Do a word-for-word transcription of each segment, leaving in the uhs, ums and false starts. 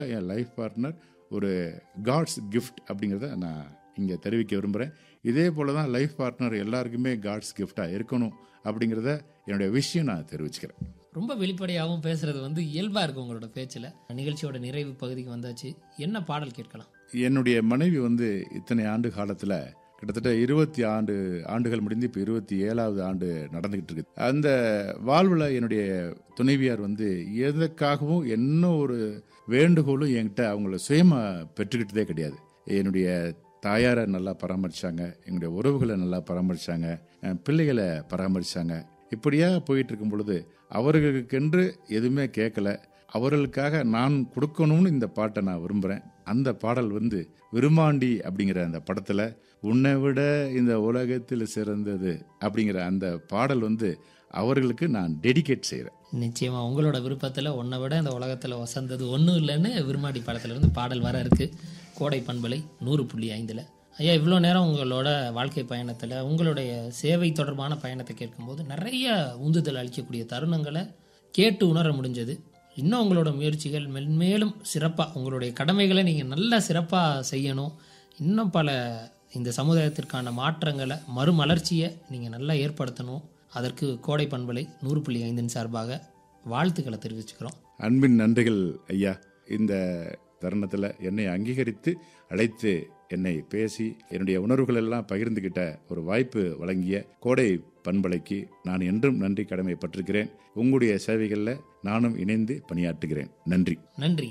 என் life partner ஒரு God's gift அப்படிங்கிறத நான் இங்கே தெரிவிக்க விரும்புகிறேன். இதே போல் தான் லைஃப் பார்ட்னர் எல்லாருக்குமே காட்ஸ் கிஃப்டாக இருக்கணும் அப்படிங்கிறத என்னுடைய விஷயம் நான் தெரிவிச்சுக்கிறேன். ரொம்ப வெளிப்படையாகவும் பேசுறது வந்து இயல்பாக இருக்கும் உங்களோட பேச்சில். நிகழ்ச்சியோட நிறைவு பகுதிக்கு வந்தாச்சு. என்ன பாடல் கேட்கலாம்? என்னுடைய மனைவி வந்து இத்தனை ஆண்டு காலத்தில் கிட்டத்தட்ட இருபத்தி ஆண்டு ஆண்டுகள் முடிந்து இப்போ இருபத்தி ஏழாவது ஆண்டு நடந்துகிட்டு இருக்கு. அந்த வாழ்வில் என்னுடைய துணைவியார் வந்து எதற்காகவும் என்ன ஒரு வேண்டுகோளும் என்கிட்ட அவங்கள சுயமாக பெற்றுக்கிட்டதே கிடையாது. என்னுடைய தாயாரை நல்லா பராமரித்தாங்க, எங்களுடைய உறவுகளை நல்லா பராமரித்தாங்க, பிள்ளைகளை பராமரித்தாங்க. இப்படியா போயிட்டு இருக்கும் பொழுது அவர்களுக்கென்று எதுவுமே கேட்கல. அவர்களுக்காக நான் கொடுக்கணும்னு இந்த பாட்டை நான் விரும்புகிறேன். அந்த பாடல் வந்து விருமாண்டி அப்படிங்கிற அந்த படத்தில் உன்னை விட இந்த உலகத்தில் சிறந்தது அப்படிங்கிற அந்த பாடல் வந்து அவர்களுக்கு நான் டெடிகேட் செய்கிறேன். நிச்சயமாக உங்களோட விருப்பத்தில் உன்னை விட இந்த உலகத்தில் வசந்தது ஒன்றும் இல்லைன்னு விருமாண்டி படத்துலேருந்து பாடல் வர இருக்கு. கோடை பண்பலை நூறு புள்ளி ஐந்தில். ஐயா, இவ்வளோ நேரம் உங்களோட வாழ்க்கை பயணத்தில் உங்களுடைய சேவை தொடர்பான பயணத்தை கேட்கும்போது நிறைய உந்துதல் அளிக்கக்கூடிய தருணங்களை கேட்டு உணர முடிஞ்சது. இன்னும் உங்களோட முயற்சிகள் மென்மேலும் சிறப்பாக உங்களுடைய கடமைகளை நீங்கள் நல்லா சிறப்பாக செய்யணும். இன்னும் பல இந்த சமுதாயத்திற்கான மாற்றங்களை மறுமலர்ச்சியை நீங்கள் நல்லா ஏற்படுத்தணும். அதற்கு கோடை பண்பலை நூறு புள்ளி ஐந்தின் சார்பாக வாழ்த்துக்களை தெரிவிச்சுக்கிறோம். அன்பின் நன்றிகள் ஐயா. இந்த தருணத்தில் என்னை அங்கீகரித்து அழைத்து என்னை பேசி என்னுடைய உணர்வுகள் எல்லாம் பகிர்ந்துகிட்ட ஒரு வாய்ப்பு வழங்கிய கோடை பண்பலைக்கு நான் என்றும் நன்றி கடமைப்பட்டிருக்கிறேன். உங்களுடைய சேவைகளில் நானும் இணைந்து பணியாற்றுகிறேன். நன்றி. நன்றி.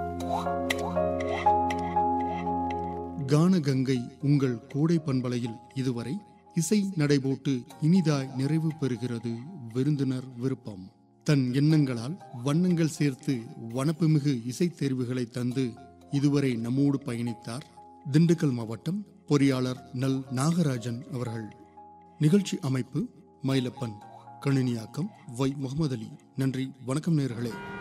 கானகங்கை உங்கள் கோடை பண்பலையில் இதுவரை இசை நடைபோட்டு இனிதாய் நிறைவு பெறுகிறது விருந்தினர் விருப்பம். தன் எண்ணங்களால் வண்ணங்கள் சேர்த்து வனப்புமிகு இசை தேர்வுகளை தந்து இதுவரை நம்மோடு பயணித்தார் திண்டுக்கல் மாவட்டம் பொறியாளர் நல் நாகராஜன் அவர்கள். நிகழ்ச்சி அமைப்பு மயிலப்பன், கணினியாக்கம் வை முகமது அலி. நன்றி, வணக்கம் நேயர்களே.